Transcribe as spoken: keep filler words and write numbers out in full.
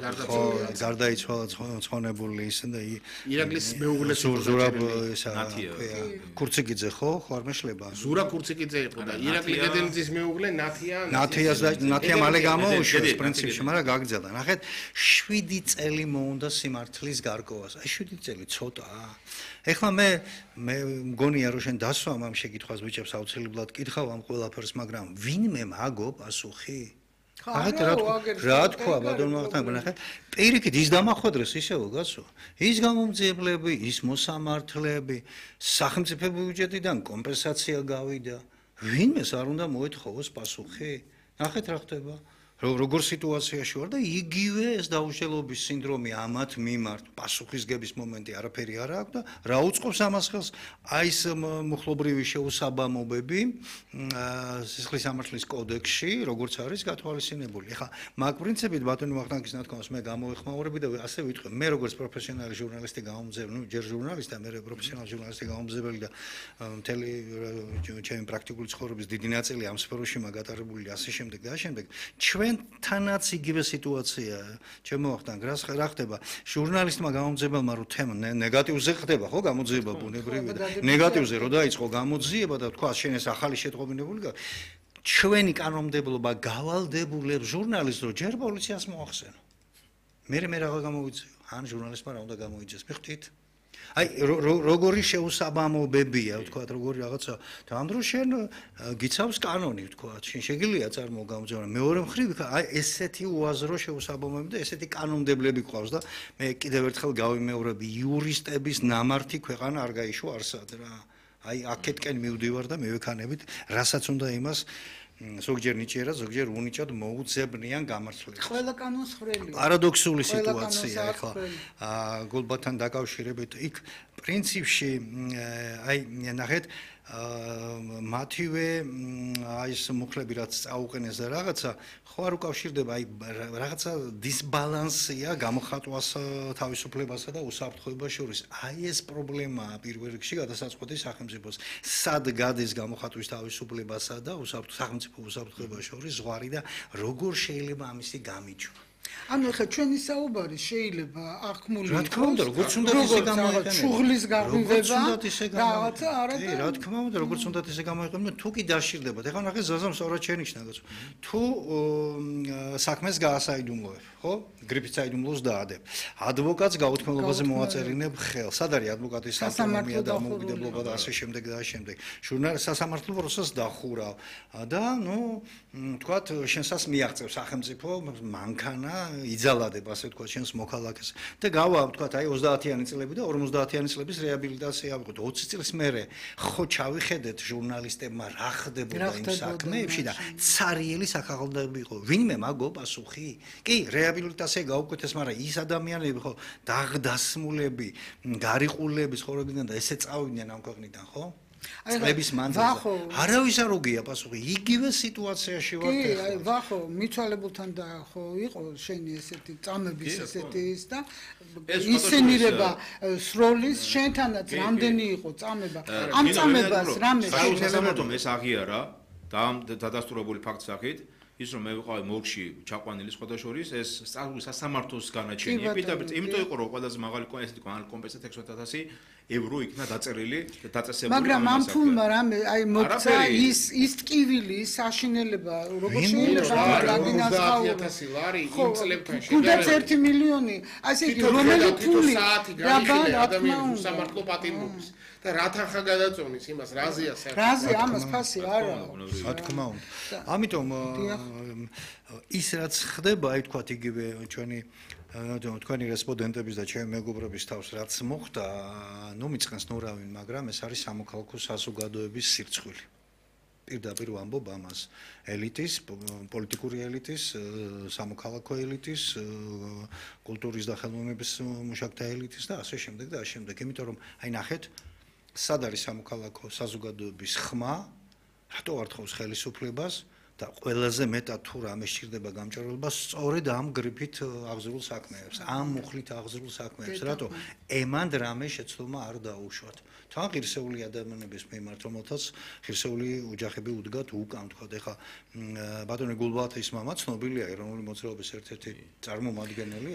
გარდაცვალა გარდაიცვალა ცხონებული ისე და ირაკლის მეუღლეს ზურაბ ისა კურციკიძე ხო ხო არ მეშლება ზურა კურციკიძე იყო და ირაკლი გედენიძის მეუღლე ნათია ნათიას და ნათია მალე გამოუშვეს პრინციპში მაგრამ გაგზავნა ნახეთ შვიდი წელი მოუნდა სიმართლის გარკვევას აი შვიდი წელი ცოტაა ეხლა მე მე მგონია რომ შენ დასვამ ამ შეკითხვას ბიჭებს აუცილებლად კითხავ ამ ყველაფერს მაგრამ ვინმე მაგო პასუხი ახეთ რა თქვა ბატონო ახთან ნახეთ პირიქით ის დამახვედრეს ისევ გასო ის გამომძიებლები ის მოსამართლეები სახელმწიფო ბიუჯეტიდან კომპენსაცია გავიდა ვინმეს არ უნდა მოეთხოვოს პასუხი ნახეთ რა ხდება როგორ სიტუაციაში ვარ და იგივე ეს დაუშალობის სინდრომი ამათ მიმართ პასუხისგების მომენტი არაფერი არ აქვს და რა უწყობს ამას ხელს აი ეს მუხლობრივი შეუსაბამობები სისხლის სამართლის კოდექსში როგორც არის გათვალისწინებული ეხლა მაგ პრინციპით ბატონი ვახტანგის ნათქვამს მე გამოეხმაურები და ასე ვიტყვი მე როგორც პროფესიონალი ჟურნალისტი გამომძებელი ნუ ჯერ ჟურნალისტი და მე პროფესიონალი ჟურნალისტი გამომძებელი და მთელი ჩემი პრაქტიკული ცხოვრების დიდი ნაწილი ამ სფეროში მაგატარებული ასე შემდეგ და შემდეგ ჩვენ თანაც იგივე სიტუაცია ჩემო ვახტანგ რა ხდება ჟურნალისტმა გამომძებელმა რო თემა ნეგატივზე ხდება ხო გამოძიება ბუნებრივია და ნეგატივზე რო დაიწყო გამოძიება და თქვა შენ ეს ახალი შეტყობინებული ჩვენი კანონმდებლობა გავალდებულებს ჟურნალისტს რო ჯერ პოლიციას მოახსენო მე მე რა გამოვიძიო ან ჟურნალისტმა რა უნდა გამოიძიოს მიხდით აი როგორი შეუსაბამობებია ვთქვა როგორი რაღაცა და ამ დროს შენ გიცავს კანონი ვთქვა შენ შეგიძლია წარმოგამძღვრო მეორე მხრივ აი ესეთი უაზრო შეუსაბამობები და ესეთი კანონმდებლები ყავს და მე კიდევ ერთხელ გავიმეორები იურისტების ნამართი ქვეყანა არ გაიშვა არსად რა აი აქეთკენ მივდივარ და მევექანებით რასაც უნდა იმას ზოგჯერ ნიჭიერად, ზოგჯერ უნიჭად მოუძებნიან გამართლებას. ყველა კანონს ხრელი. პარადოქსული სიტუაცია ახლა გულბათთან დაკავშირებით იქ პრინციპში აი ნახეთ მათივე აი ეს მუხლები რაც წაუყენეს და რაღაცა ხო არ უკავშირდება აი რაღაცა დისბალანსია გამოხატვას თავისუფლებასა და უსაფრთხოებას შორის აი ეს პრობლემაა პირველ რიგში გადასაწყვეტი სახელმწიფოს სად გადის გამოხატვის თავისუფლებასა და სახელმწიფო უსაფრთხოებას შორის ზღვარი და როგორ შეიძლება ამისი გამიჯვა ანუ ხა ჩვენი საუბარი შეიძლება აღქმული რა თქმა უნდა როგორც უნდა ისე გამოიყენო შუღლის გაღვიდება რაღაცა არა კი რა თქმა უნდა როგორც უნდა ისე გამოიყენო თუ კი დაშირდებათ ეხლა ნახე ზაზამ სწორად შენიშნა გასო თუ საქმეს გაასაიდუმლოებ ხო გრიფის საიდუმლოს დაადებ ადვოკატს გაუთქმელობაზე მოაწერინებ ხელ სად არის ადვოკატის ავტონომია და მოგიდებლობა და ასე შემდეგ და ასე შემდეგ ჟურნალის სასამართლო პროცესს დახურავ და ნუ თქვათ შენსას მიაღწევ სახელმწიფო მანქანა იძალადებ ასე თქვა შენს მოქალაქეს და გავა თქვა აი ოცდაათიანი წლები და ორმოცდაათიანი წლების რეაბილიტაცია ავიღოთ ოცი წლის მერე ხო ჩავიხედეთ ჟურნალისტებმა რა ხდებოდა იმ საქმეებში და ცარიელი საქაღალდები იყო ვინმე მაგო პასუხი კი რეაბილიტაცია გაუკვეთეს მაგრამ ის ადამიანები ხო დაღდასმულები გარიყულები ცხოვრობიდან და ესე წავიდნენ ამ ქვეყნიდან ხო წლების მანძილზე არავის არ უგია პასუხი იგივე სიტუაციაში ვართ კი აი ვახო მიცვალებულთან და ხო იყო შენი ესეთი წამების ესეთი ის და ისენირება სროლის შენთანაც რამდენი იყო წამება ამ წამებას რამე შეიძლება ეს აღიარა და ამ დადასტურებული ფაქტს სახით ის რომ მე ვიყავი მოლკში ჩაყვანილი სხვადასხვა შორის ეს სასამართლოს განაჩენია პირდაპირ იმიტომ იყო რომ ყველაზე მაღალი ესეთი კომპენსაცია ექვსმეტ ათასი ევრო იქნა დაწერილი და დაწესებული მაგრამ ამ ფულმა რამე აი მოგცა ის ის ტკივილი საშინელება როგორ შეიძლება ოცდაათი ათასი ლარი იმ წლებთან შედარებით თუნდაც ერთი მილიონი ასე იგი რომელი ფული ადამიანის სამართლო პატიმრობის და რა თანხა გადაწონის იმას რაზეა საერთოდ რაზე ამას ფასი არა რა თქმა უნდა ამიტომ ის რაც ხდება აი თქვათ იგივე ჩვენი თქვენი რესპონდენტების და ჩემი მეგობრების თავს რაც მოხდა ნუ მიწყენს ნურავინ მაგრამ ეს არის სამოქალაქო საზოგადოების სირცხვილი პირდაპირ ვამბობ ამას ელიტის პოლიტიკური ელიტის სამოქალაქო ელიტის კულტურის და ხელოვნების მუშაკთა ელიტის და ასე შემდეგ და ასე შემდეგ იმიტომ რომ აი ნახეთ სად არის სამოქალაქო საზოგადოების ხმა რატო არ თხოვს ხელისუფლებას და ყველაზე მეტად თუ რამე სჭირდება გამჭირვალება სწორედ ამ გრიფით აღზრულ საქმეებს ამ მუხლით აღზრულ საქმეებს რატო ემანდ რამე შეცდომა არ დაუშვათ თან ღირსეული ადამიანების მიმართ რომელთაც ღირსეული ოჯახები უდგათ უკან თქვა ეხა ბატონი გულბათის მამა ცნობილია ეროვნული მოძრაობის ერთ-ერთი წარმომადგენელი